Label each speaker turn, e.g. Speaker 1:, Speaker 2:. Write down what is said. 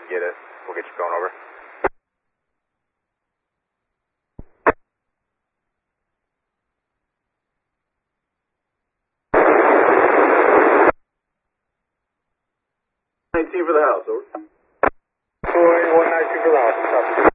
Speaker 1: get it, we'll get you going over.
Speaker 2: For the house, over.
Speaker 1: 192 for the house.